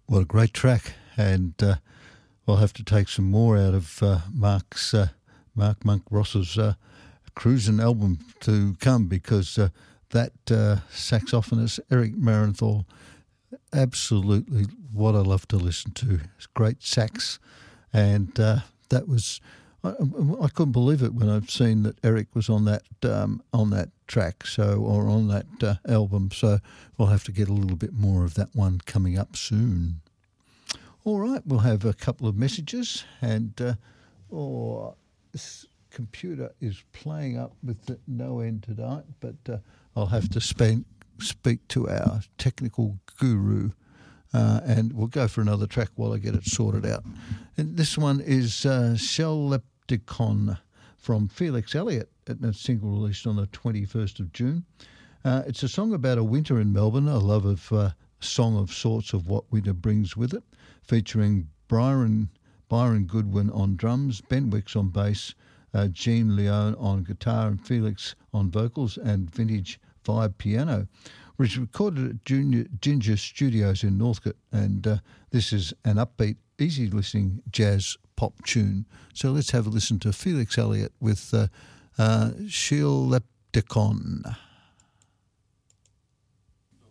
What a great track, and we'll have to take some more out of Mark Monk Ross's Cruisin' album to come, because that saxophonist Eric Marienthal, absolutely what I love to listen to. It's great sax, and that was I couldn't believe it when I've seen that Eric was on that track, or on that album. So we'll have to get a little bit more of that one coming up soon. All right, we'll have a couple of messages, and this computer is playing up with no end tonight, but I'll have to speak to our technical guru, and we'll go for another track while I get it sorted out. And this one is Shell Lepticon from Felix Elliott, a single released on the 21st of June. It's a song about a winter in Melbourne, a love of song of sorts of what winter brings with it, featuring Byron Goodwin on drums, Ben Wicks on bass, Gene Leone on guitar, and Felix on vocals, and Vintage Vibe piano, which was recorded at Ginger Studios in Northcote, and this is an upbeat, easy listening jazz pop tune. So let's have a listen to Felix Elliott with Shell Lepticon.